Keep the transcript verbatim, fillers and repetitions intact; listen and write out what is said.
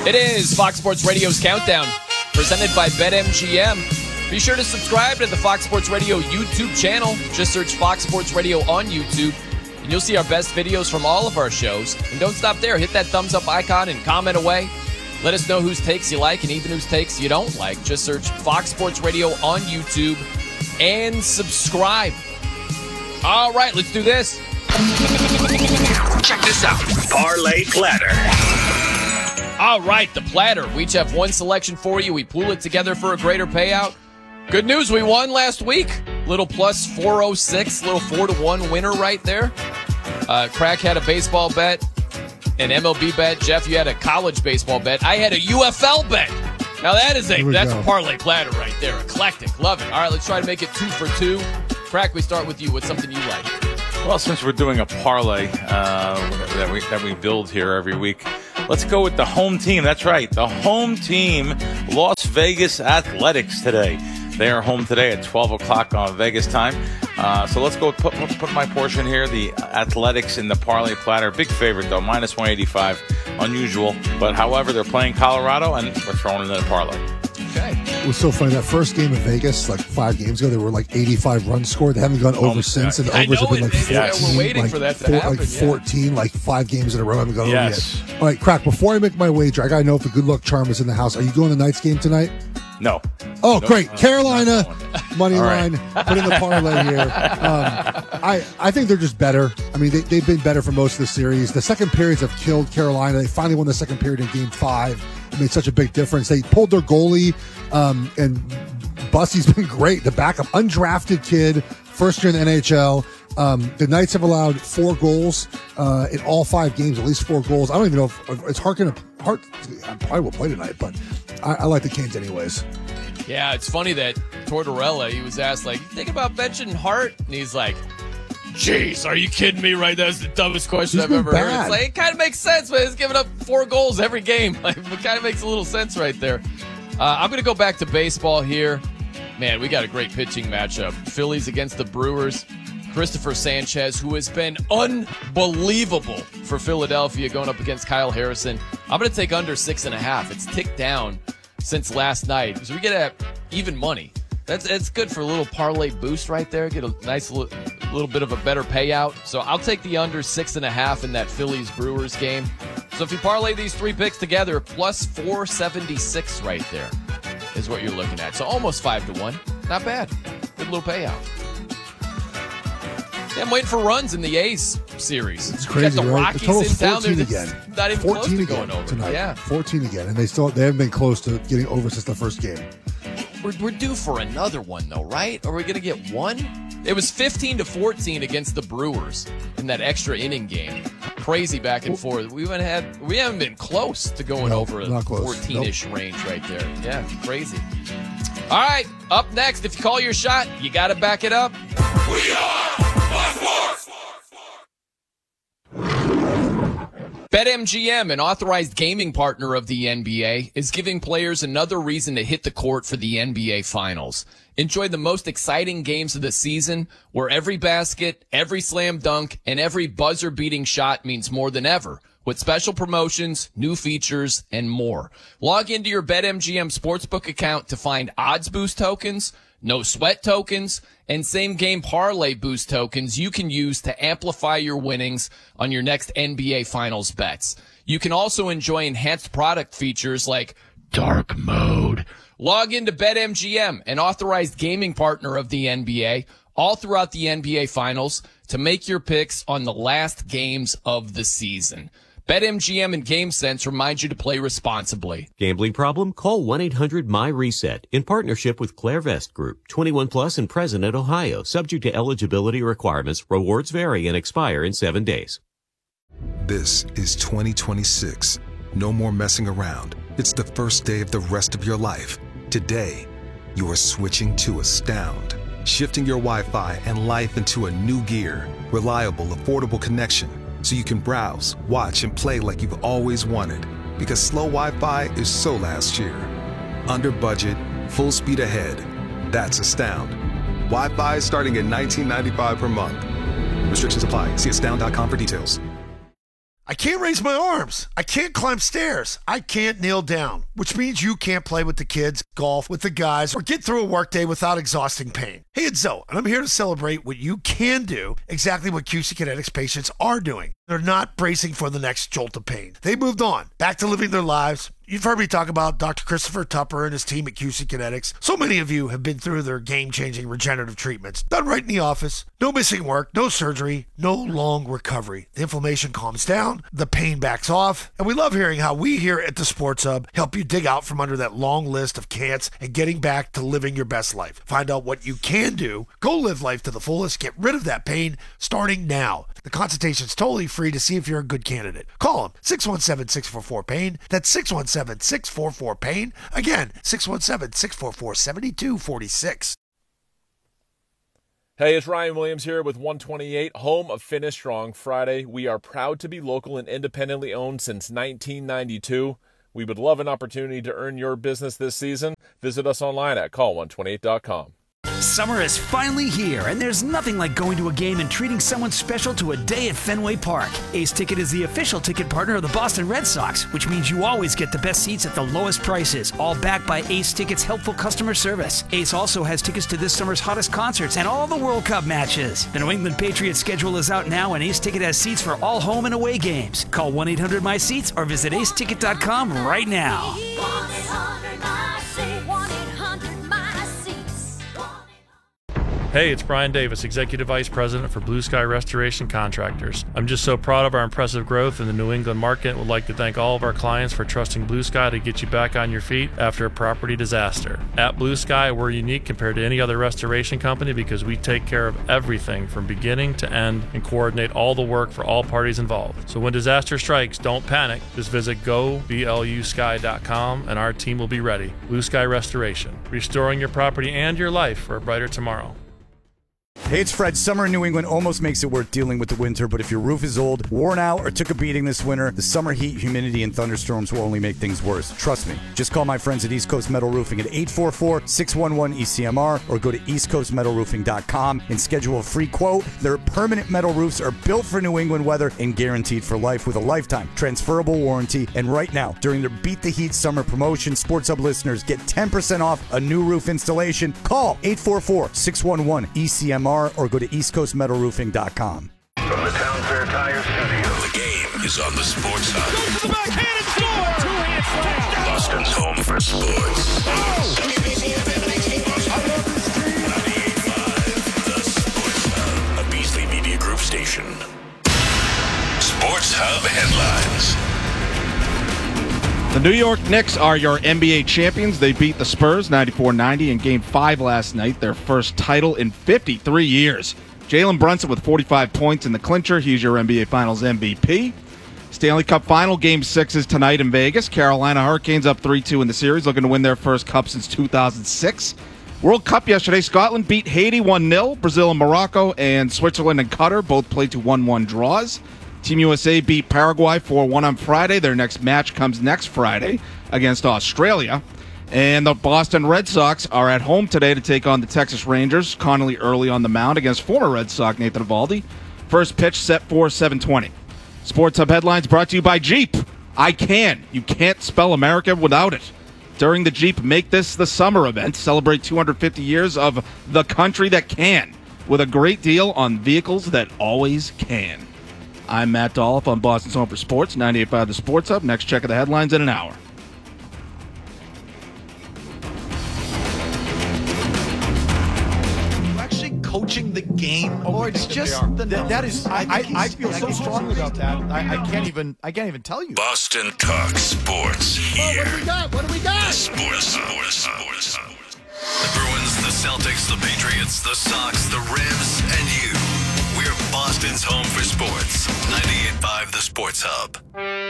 It is Fox Sports Radio's Countdown, presented by BetMGM. Be sure to subscribe to the Fox Sports Radio YouTube channel. Just search Fox Sports Radio on YouTube, and you'll see our best videos from all of our shows. And don't stop there. Hit that thumbs up icon and comment away. Let us know whose takes you like and even whose takes you don't like. Just search Fox Sports Radio on YouTube and subscribe. All right, let's do this. Check this out. Parlay Platter. All right, the platter. We each have one selection for you. We pool it together for a greater payout. Good news, we won last week. Little plus four oh six, little four to one winner right there. Uh, Crack had a baseball bet, an M L B bet. Jeff, you had a college baseball bet. I had a U F L bet. Now that is a that's go. a parlay platter right there. Eclectic, love it. All right, let's try to make it two for two. Crack, we start with you. What's something you like? Well, since we're doing a parlay uh, that we that we build here every week, let's go with the home team. That's right, the home team, Las Vegas Athletics today. They are home today at twelve o'clock on Vegas time. Uh, so let's go put, put my portion here. The Athletics in the parlay platter. Big favorite, though, minus one eighty-five. Unusual. But, however, they're playing Colorado, and we're throwing in the parlay. Okay. It was so funny. That first game in Vegas, like five games ago, there were like eighty-five runs scored. They haven't gone over oh, since, and the overs have been like fourteen. Yeah, we're waiting like, for that to four, happen. Like fourteen, yeah. Like five games in a row haven't gone yes. over yet. All right, Crack, before I make my wager, I got to know if the good luck charm is in the house. Are you going to the Knights game tonight? No. Oh, no, great. no, Carolina, money right. line, put in the parlay here. Um, I, I think they're just better. I mean, they, they've been better for most of the series. The second periods have killed Carolina. They finally won the second period in game five. It made such a big difference. They pulled their goalie, um, and Bussy's been great. The backup, undrafted kid, first year in the N H L. Um, the Knights have allowed four goals uh, in all five games, at least four goals. I don't even know if, if it's hard to hard. I probably will play tonight, but I, I like the Canes anyways. Yeah, it's funny that Tortorella, he was asked, like, you think about benching Hart? And he's like, jeez, are you kidding me right now? That's the dumbest question He's I've ever bad. heard. It's like, it kind of makes sense, but he's giving up four goals every game. Like, it kind of makes a little sense right there. Uh, I'm going to go back to baseball here. Man, we got a great pitching matchup. Phillies against the Brewers. Christopher Sanchez, who has been unbelievable for Philadelphia, going up against Kyle Harrison. I'm going to take under six and a half. It's ticked down since last night. So we get at even money. That's it's good for a little parlay boost right there. Get a nice little, little bit of a better payout. So I'll take the under six and a half in that Phillies Brewers game. So if you parlay these three picks together, plus four seventy-six right there is what you're looking at. So almost five to one. Not bad. Good little payout. Yeah, I'm waiting for runs in the A's series. It's crazy, got the right? Rockies The total's in down there. again. Not even close to going over tonight. Yeah, fourteen again, and they still they haven't been close to getting over since the first game. We're, we're due for another one, though, right? Are we going to get one? It was fifteen to fourteen against the Brewers in that extra inning game. Crazy back and forth. We haven't had we haven't been close to going no, over a not close. fourteen-ish Nope. range right there. Yeah, crazy. All right, up next, if you call your shot, you got to back it up. We are Fox Sports. BetMGM, an authorized gaming partner of the N B A, is giving players another reason to hit the court for the N B A Finals. Enjoy the most exciting games of the season, where every basket, every slam dunk, and every buzzer-beating shot means more than ever, with special promotions, new features, and more. Log into your BetMGM Sportsbook account to find odds boost tokens, no sweat tokens, and same game parlay boost tokens you can use to amplify your winnings on your next N B A Finals bets. You can also enjoy enhanced product features like dark mode. Log into BetMGM, an authorized gaming partner of the N B A, all throughout the N B A Finals to make your picks on the last games of the season. BetMGM and GameSense remind you to play responsibly. Gambling problem? Call one eight hundred M Y RESET in partnership with Clairvest Group. twenty-one plus and present in Ohio. Subject to eligibility requirements. Rewards vary and expire in seven days. This is twenty twenty-six. No more messing around. It's the first day of the rest of your life. Today, you are switching to Astound. Shifting your Wi-Fi and life into a new gear. Reliable, affordable connection. So you can browse, watch, and play like you've always wanted. Because slow Wi-Fi is so last year. Under budget, full speed ahead. That's Astound. Wi-Fi starting at nineteen ninety-five per month. Restrictions apply. See astound dot com for details. I can't raise my arms. I can't climb stairs. I can't kneel down, which means you can't play with the kids, golf with the guys, or get through a workday without exhausting pain. Hey, it's Zoe, and I'm here to celebrate what you can do, exactly what Q C Kinetics patients are doing. They're not bracing for the next jolt of pain. They moved on, back to living their lives. You've heard me talk about Doctor Christopher Tupper and his team at Q C Kinetics. So many of you have been through their game-changing regenerative treatments. Done right in the office. No missing work, no surgery, no long recovery. The inflammation calms down, the pain backs off, and we love hearing how we here at the Sports Hub help you dig out from under that long list of can'ts and getting back to living your best life. Find out what you can do. Go live life to the fullest. Get rid of that pain starting now. The consultation's totally free to see if you're a good candidate. Call them, six one seven, six four four, pain. That's six one seven, six four four, pain. Again, six one seven, six four four, seven two four six. Hey, it's Ryan Williams here with one twenty-eight, home of Finish Strong Friday. We are proud to be local and independently owned since nineteen ninety-two. We would love an opportunity to earn your business this season. Visit us online at call one twenty-eight dot com. Summer is finally here, and there's nothing like going to a game and treating someone special to a day at Fenway Park. Ace Ticket is the official ticket partner of the Boston Red Sox, which means you always get the best seats at the lowest prices, all backed by Ace Ticket's helpful customer service. Ace also has tickets to this summer's hottest concerts and all the World Cup matches. The New England Patriots schedule is out now, and Ace Ticket has seats for all home and away games. Call one eight hundred my seats or visit ace ticket dot com right now. Hey, it's Brian Davis, Executive Vice President for Blue Sky Restoration Contractors. I'm just so proud of our impressive growth in the New England market and would like to thank all of our clients for trusting Blue Sky to get you back on your feet after a property disaster. At Blue Sky, we're unique compared to any other restoration company because we take care of everything from beginning to end and coordinate all the work for all parties involved. So when disaster strikes, don't panic. Just visit go blu sky dot com and our team will be ready. Blue Sky Restoration, restoring your property and your life for a brighter tomorrow. Hey, it's Fred. Summer in New England almost makes it worth dealing with the winter, but if your roof is old, worn out, or took a beating this winter, the summer heat, humidity, and thunderstorms will only make things worse. Trust me. Just call my friends at East Coast Metal Roofing at eight four four, six one one, E C M R or go to east coast metal roofing dot com and schedule a free quote. Their permanent metal roofs are built for New England weather and guaranteed for life with a lifetime transferable warranty. And right now, during their Beat the Heat summer promotion, Sports Hub listeners get ten percent off a new roof installation. Call eight four four, six one one, E C M R or go to east coast metal roofing dot com. From the Town Fair Tire Studio, the game is on the Sports Hub. Go to the backhand and score! Two-hand slam! Boston's home for sports. Oh! W B C F M nineteen Boston. I love this team. ninety-eight point five, the Sports Hub, a Beasley Media Group station. Sports Hub headlines. The New York Knicks are your N B A champions. They beat the Spurs ninety-four ninety in Game five last night, their first title in fifty-three years. Jalen Brunson with forty-five points in the clincher. He's your N B A Finals M V P. Stanley Cup Final Game six is tonight in Vegas. Carolina Hurricanes up three two in the series, looking to win their first cup since two thousand six. World Cup yesterday, Scotland beat Haiti one nil. Brazil and Morocco and Switzerland and Qatar both played to one one draws. Team U S A beat Paraguay four one on Friday. Their next match comes next Friday against Australia. And the Boston Red Sox are at home today to take on the Texas Rangers. Connolly early on the mound against former Red Sox Nathan Eovaldi. First pitch set for seven twenty. Sports Hub headlines brought to you by Jeep. I can. You can't spell America without it. During the Jeep Make This the Summer event, celebrate two hundred fifty years of the country that can with a great deal on vehicles that always can. I'm Matt Dolph on Boston's Home for Sports, ninety-eight point five The Sports Hub. Next check of the headlines in an hour. Are you actually coaching the game, or it's just the that, that is? I, I, I feel so strongly about that. I, I can't even. I can't even tell you. Boston talks sports here. Oh, what do we got? What do we got? The Sports Sports Sports. The Bruins, the Celtics, the Patriots, the Sox, the Revs, and you. We're Boston's home for sports. ninety-eight point five The Sports Hub.